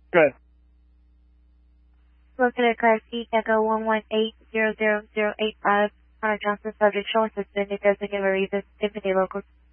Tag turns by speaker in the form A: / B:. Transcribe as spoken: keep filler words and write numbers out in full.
A: Good.
B: Located Class E Echo one one eight zero zero zero eight five. Hunter Johnson, subject show assistant. It doesn't give a reason. Tiffany Local.